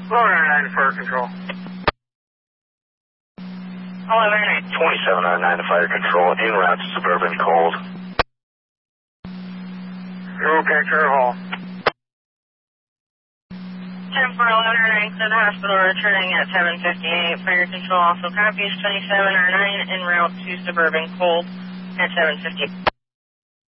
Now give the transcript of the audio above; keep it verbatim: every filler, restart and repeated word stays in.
eleven oh nine to fire control. eleven oh nine. twenty-seven oh nine to fire control, en route to Suburban Cold. You're okay, Terre Hall. ten four eleven oh nine to the hospital, returning at seven fifty-eight. Fire control also copies twenty-seven oh nine en route to Suburban Cold at seven fifty.